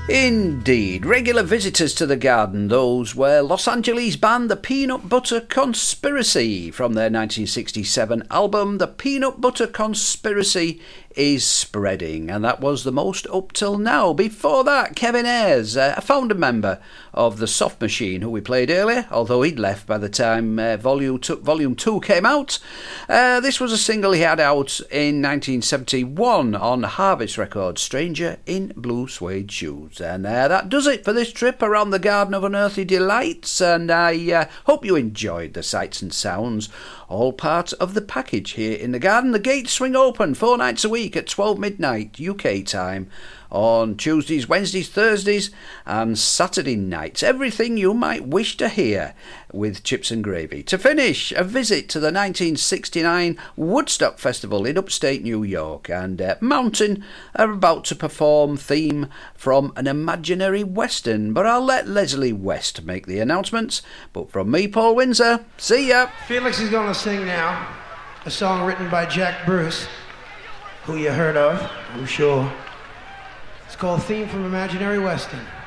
Indeed, regular visitors to the garden, those were Los Angeles band The Peanut Butter Conspiracy from their 1967 album The Peanut Butter Conspiracy is Spreading, and that was the most up till now. Before that, Kevin Ayers, a founder member of the Soft Machine, who we played earlier, although he'd left by the time Volume 2 came out. This was a single he had out in 1971 on Harvest Records, Stranger in Blue Suede Shoes. And that does it for this trip around the Garden of Unearthly Delights, and I hope you enjoyed the sights and sounds, all part of the package here in the garden. The gates swing open 4 nights a week at 12 midnight UK time on Tuesdays, Wednesdays, Thursdays and Saturday nights. Everything you might wish to hear with Chips and Gravy. To finish, a visit to the 1969 Woodstock Festival in upstate New York, and Mountain are about to perform theme from an imaginary western, but I'll let Leslie West make the announcements. But from me, Paul Windsor, see ya. Felix is going to sing now a song written by Jack Bruce, who you heard of, I'm sure. It's called Theme from Imaginary Western.